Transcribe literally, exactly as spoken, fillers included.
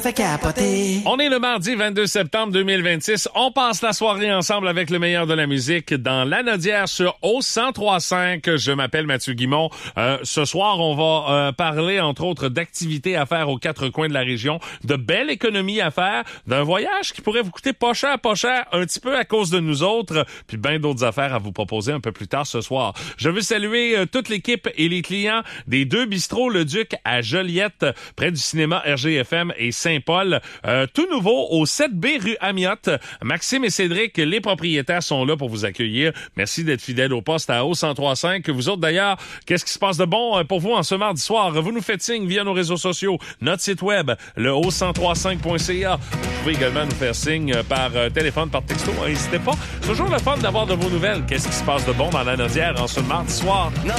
Fait capoter. On est le mardi vingt-deux septembre deux mille vingt-six. On passe la soirée ensemble avec le meilleur de la musique dans l'Anaudière sur O cent trois cinq. Je m'appelle Mathieu Guimont. Euh, ce soir, on va euh, parler, entre autres, d'activités à faire aux quatre coins de la région, de belles économies à faire, d'un voyage qui pourrait vous coûter pas cher, pas cher, un petit peu à cause de nous autres, puis bien d'autres affaires à vous proposer un peu plus tard ce soir. Je veux saluer euh, toute l'équipe et les clients des deux bistrots Le Duc à Joliette, près du cinéma R G F M et Saint-Paul. Euh, tout nouveau au sept B rue Amiotte. Maxime et Cédric, les propriétaires, sont là pour vous accueillir. Merci d'être fidèles au poste à O cent trois cinq. Vous autres, d'ailleurs, qu'est-ce qui se passe de bon pour vous en ce mardi soir? Vous nous faites signe via nos réseaux sociaux, notre site web, le o cent trois cinq point c a. Vous pouvez également nous faire signe par euh, téléphone, par texto. N'hésitez pas. C'est toujours le fun d'avoir de vos nouvelles. Qu'est-ce qui se passe de bon dans l'Anaudière en ce mardi soir? Non,